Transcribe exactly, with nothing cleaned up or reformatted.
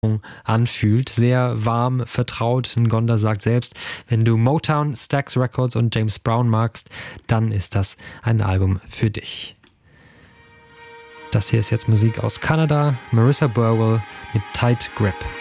anfühlt. Sehr warm, vertraut. Ngonda sagt selbst, wenn du Motown, Stax Records und James Brown magst, dann ist das ein Album für dich. Das hier ist jetzt Musik aus Kanada. Marissa Burwell mit Tight Grip.